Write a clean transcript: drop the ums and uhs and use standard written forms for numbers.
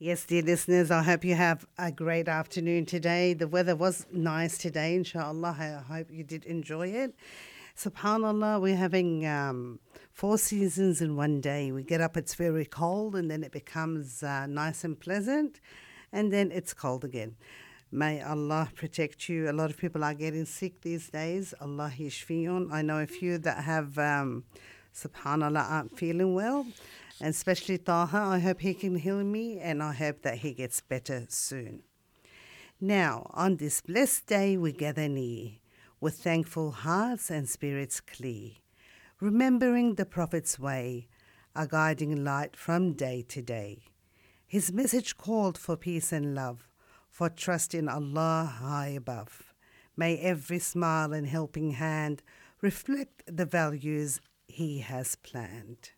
Yes, dear listeners, I hope you have a great afternoon today. The weather was nice today, inshallah. I hope you did enjoy it. SubhanAllah, we're having four seasons in one day. We get up, it's very cold, and then it becomes nice and pleasant, and then it's cold again. May Allah protect you. A lot of people are getting sick these days. Allah yashfiyun. I know a few that have, subhanAllah, aren't feeling well. And especially Taha, I hope he can heal me and I hope that he gets better soon. Now, on this blessed day we gather near, with thankful hearts and spirits clear, remembering the Prophet's way, a guiding light from day to day. His message called for peace and love, for trust in Allah high above. May every smile and helping hand reflect the values He has planned.